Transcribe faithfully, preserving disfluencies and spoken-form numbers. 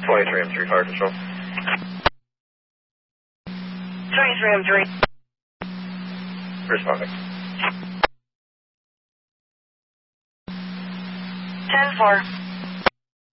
twenty-three M three, fire control. twenty-three M three. Responding. ten four.